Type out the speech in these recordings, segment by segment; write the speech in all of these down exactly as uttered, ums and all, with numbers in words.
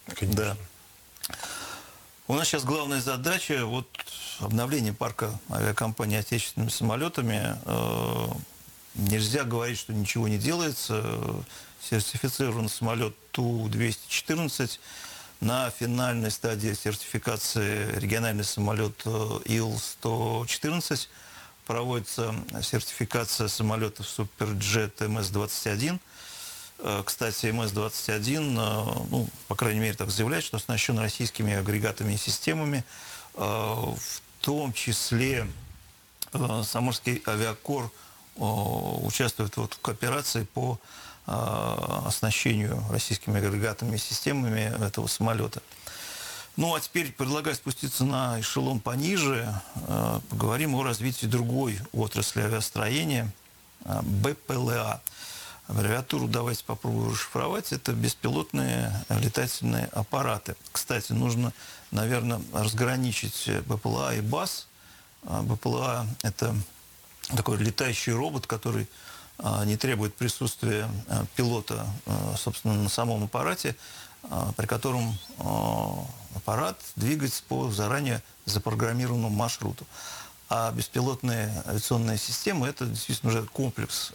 Конечно. Да. У нас сейчас главная задача вот обновление парка авиакомпании отечественными самолетами. Э, нельзя говорить, что ничего не делается. Сертифицирован самолет Ту двести четырнадцать. На финальной стадии сертификации региональный самолет Ил сто четырнадцать. Проводится сертификация самолетов Суперджет Эм Эс двадцать один. Кстати, Эм Эс двадцать один, ну, по крайней мере, так заявляет, что оснащен российскими агрегатами и системами, в том числе Самарский авиакор участвует вот в кооперации по оснащению российскими агрегатами и системами этого самолета. Ну, а теперь предлагаю спуститься на эшелон пониже. Поговорим о развитии другой отрасли авиастроения – Бэ Пэ Эл А. Аббревиатуру давайте попробую расшифровать. Это беспилотные летательные аппараты. Кстати, нужно, наверное, разграничить Бэ Пэ Эл А и БАС. Бэ Пэ Эл А – это такой летающий робот, который не требует присутствия пилота, собственно, на самом аппарате, при котором аппарат двигается по заранее запрограммированному маршруту. А беспилотные авиационные системы – это действительно уже комплекс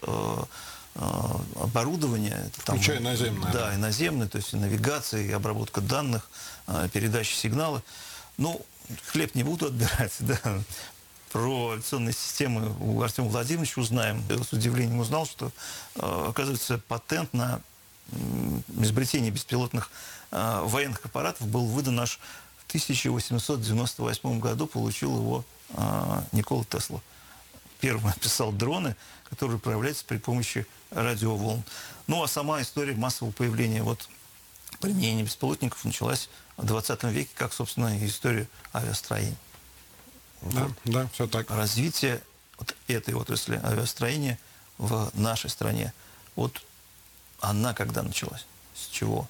оборудования. Включая там, наземное. Да, и наземное, то есть и навигация, и обработка данных, передача сигнала. Ну, хлеб не буду отбирать, да. Про авиационные системы у Артема Владимировича узнаем. Я с удивлением узнал, что, оказывается, патент на изобретение беспилотных военных аппаратов был выдан аж в тысяча восемьсот девяносто восьмом году. Получил его Никола Тесла. Первым описал дроны, которые управляются при помощи радиоволн. Ну, а сама история массового появления вот применения беспилотников началась в двадцатом веке, как, собственно, и история авиастроения. Да, Вот. да, все так. Развитие вот этой отрасли авиастроения в нашей стране. Вот она когда началась? С чего?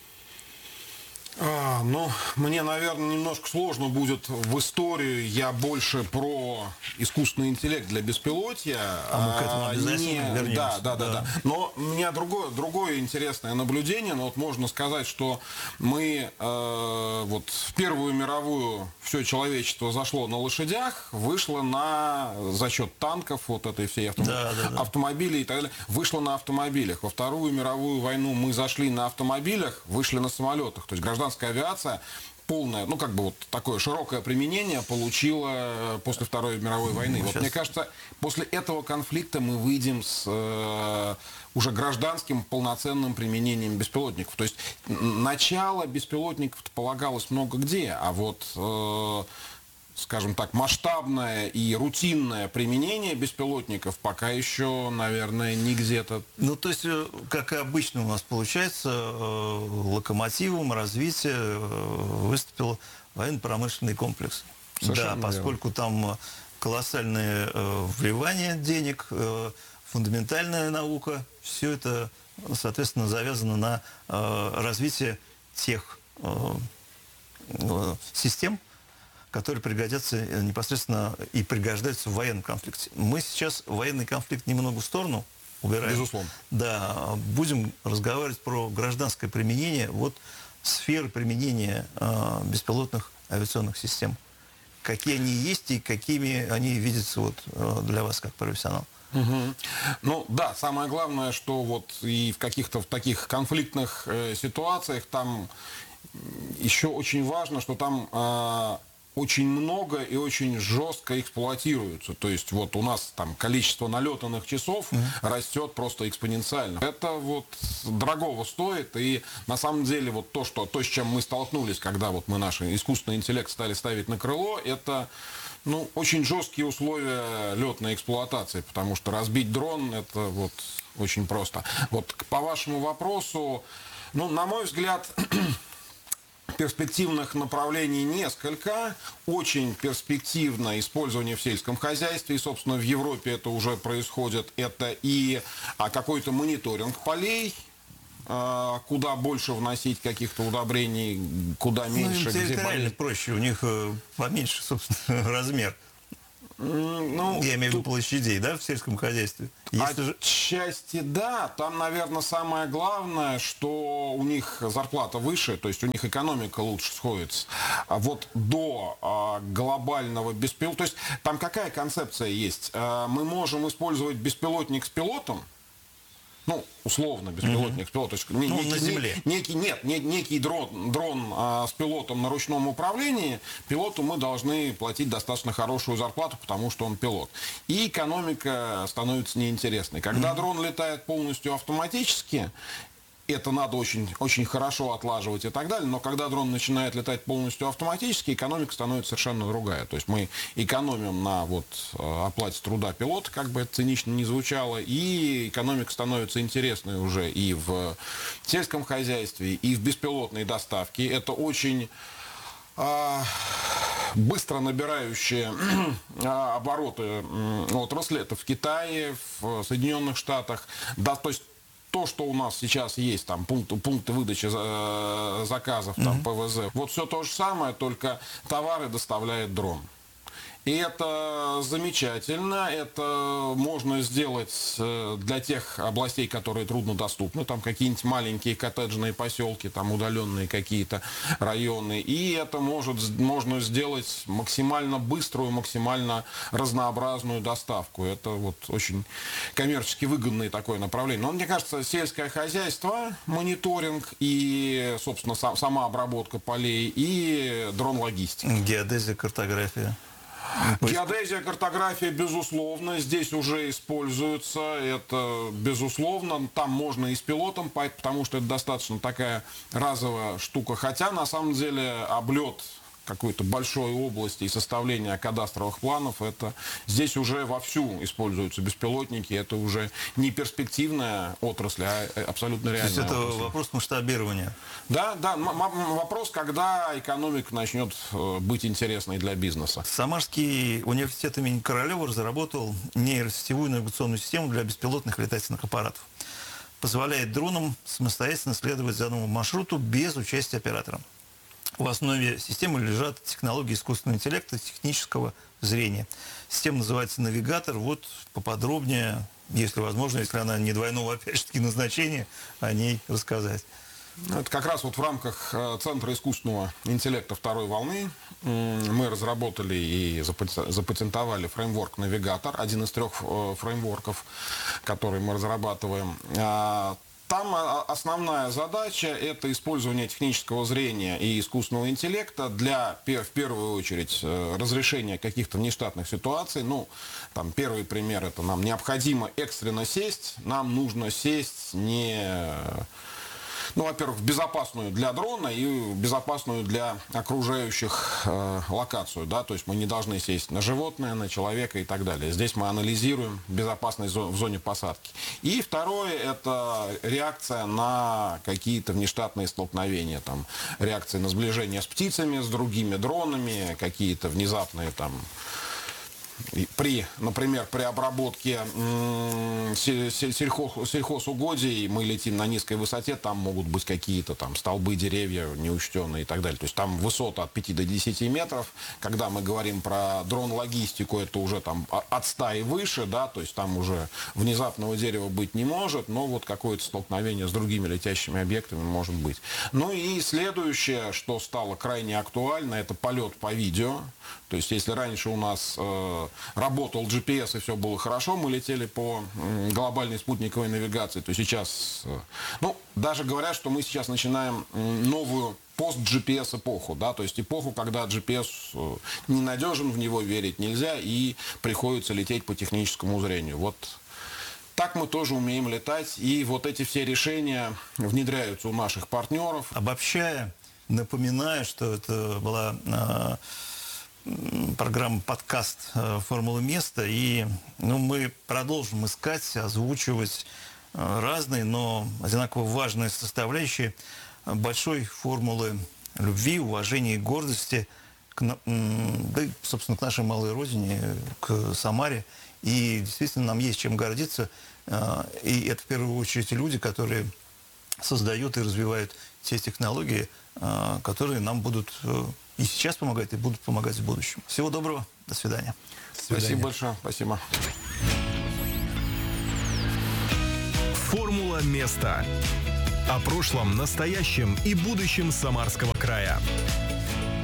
А, ну, мне, наверное, немножко сложно будет в историю. Я больше про искусственный интеллект для беспилотья. А мы к этому обязательно не... вернемся. Да, да, да, да. да. Но у меня другое, другое интересное наблюдение. Но вот можно сказать, что мы э, вот в Первую мировую все человечество зашло на лошадях, вышло на, за счет танков, вот этой всей автом... да, да, да. автомобилей и так далее, вышло на автомобилях. Во Вторую мировую войну мы зашли на автомобилях, вышли на самолетах. То есть гражданская авиация полное, ну, как бы вот такое широкое применение получила после Второй мировой войны. Вот, мне кажется, после этого конфликта мы выйдем с э, уже гражданским полноценным применением беспилотников. То есть начало беспилотников полагалось много где, а вот э, скажем так, масштабное и рутинное применение беспилотников пока еще, наверное, не где-то. Ну, то есть, как и обычно у нас получается, локомотивом развития выступил военно-промышленный комплекс. Совершенно да, поскольку там колоссальные вливания денег, фундаментальная наука, все это, соответственно, завязано на развитие тех систем, которые пригодятся непосредственно и пригождаются в военном конфликте. Мы сейчас военный конфликт немного в сторону убираем. Безусловно. Да, будем разговаривать про гражданское применение, вот сферы применения э, беспилотных авиационных систем. Какие они есть и какими они видятся вот, э, для вас как профессионал. Угу. Ну да, самое главное, что вот и в каких-то в таких конфликтных э, ситуациях там еще очень важно, что там э, очень много и очень жестко эксплуатируются. То есть вот у нас там количество налетанных часов mm-hmm. растет просто экспоненциально. Это вот дорогого стоит. И на самом деле вот то, что, то, с чем мы столкнулись, когда вот мы наш искусственный интеллект стали ставить на крыло, это ну, очень жесткие условия летной эксплуатации. Потому что разбить дрон это вот очень просто. Вот по вашему вопросу, ну, на мой взгляд, перспективных направлений несколько. Очень перспективно использование в сельском хозяйстве. И, собственно, в Европе это уже происходит. Это и а, какой-то мониторинг полей, а, куда больше вносить каких-то удобрений, куда меньше. Ну, им территориально где более... проще. У них поменьше, собственно, размер. Ну, Я имею в виду тут площадей, да, в сельском хозяйстве. Если же... отчасти да, там, наверное, самое главное, что у них зарплата выше, то есть у них экономика лучше сходится. А вот до а, глобального беспилотника, то есть там какая концепция есть? А, мы можем использовать беспилотник с пилотом, ну, условно, беспилотник с пилотом. То есть, не- Ну, некий, на земле. не- некий, нет, не- некий дрон, дрон а, с пилотом на ручном управлении, пилоту мы должны платить достаточно хорошую зарплату, потому что он пилот. И экономика становится неинтересной. Когда дрон летает полностью автоматически, это надо очень, очень хорошо отлаживать и так далее, но когда дрон начинает летать полностью автоматически, экономика становится совершенно другая. То есть мы экономим на вот, оплате труда пилота, как бы это цинично не звучало, и экономика становится интересной уже и в сельском хозяйстве, и в беспилотной доставке. Это очень а, быстро набирающие а, обороты м, отрасли. Это в Китае, в Соединенных Штатах. Да, то есть то, что у нас сейчас есть, там пункты, пункты выдачи э, заказов, там, ПВЗ, вот все то же самое, только товары доставляет дрон. И это замечательно, это можно сделать э, для тех областей, которые труднодоступны, там какие-нибудь маленькие коттеджные поселки, там удаленные какие-то районы, и это может, можно сделать максимально быструю, максимально разнообразную доставку. Это вот очень коммерчески выгодное такое направление. Но мне кажется, сельское хозяйство, мониторинг и, собственно, сам, сама обработка полей и дрон-логистика. Геодезия, картография. Геодезия, картография, безусловно, здесь уже используется, это безусловно, там можно и с пилотом, потому что это достаточно такая разовая штука, хотя на самом деле облет какой-то большой области и составление кадастровых планов, это здесь уже вовсю используются беспилотники, это уже не перспективная отрасль, а абсолютно реальная. То есть это отрасль. вопрос масштабирования. Да, да, вопрос, когда экономика начнет быть интересной для бизнеса. Самарский университет имени Королева разработал нейросетевую навигационную систему для беспилотных летательных аппаратов. Позволяет дронам самостоятельно следовать заданному маршруту без участия оператора. В основе системы лежат технологии искусственного интеллекта, технического зрения. Система называется «Навигатор». Вот поподробнее, если возможно, если она не двойного, опять же таки, назначения, о ней рассказать. Это как раз вот в рамках Центра искусственного интеллекта второй волны мы разработали и запатентовали фреймворк «Навигатор», один из трех фреймворков, которые мы разрабатываем. Там основная задача – это использование технического зрения и искусственного интеллекта для, в первую очередь, разрешения каких-то внештатных ситуаций. Ну, там первый пример – это нам необходимо экстренно сесть, нам нужно сесть не… Ну, во-первых, безопасную для дрона и безопасную для окружающих э, локацию, да, то есть мы не должны сесть на животное, на человека и так далее. Здесь мы анализируем безопасность в зоне посадки. И второе, это реакция на какие-то внештатные столкновения, там, реакция на сближение с птицами, с другими дронами, какие-то внезапные там… При, например, при обработке сельхоз, сельхозугодий мы летим на низкой высоте, там могут быть какие-то там столбы, деревья неучтенные и так далее. То есть там высота от пяти до десяти метров. Когда мы говорим про дрон-логистику, это уже там от ста и выше, да, то есть там уже внезапного дерева быть не может, но вот какое-то столкновение с другими летящими объектами может быть. Ну и следующее, что стало крайне актуально, это полет по видео. То есть если раньше у нас э, работал джи пи эс и все было хорошо, мы летели по э, глобальной спутниковой навигации, то сейчас, э, ну, даже говорят, что мы сейчас начинаем э, новую пост-джи пи эс эпоху, да, то есть эпоху, когда джи пи эс э, ненадежен, в него верить нельзя и приходится лететь по техническому зрению. Вот так мы тоже умеем летать, и вот эти все решения внедряются у наших партнеров. Обобщая, напоминаю, что это была э, программа подкаст «Формула места», и ну, мы продолжим искать, озвучивать э, разные, но одинаково важные составляющие большой формулы любви, уважения и гордости к, да, собственно, к нашей малой родине, к Самаре. И действительно нам есть чем гордиться. И это в первую очередь люди, которые создают и развивают те технологии, которые нам будут и сейчас помогать, и будут помогать в будущем. Всего доброго. До свидания. Спасибо большое. Спасибо. Формула места. О прошлом, настоящем и будущем Самарского края.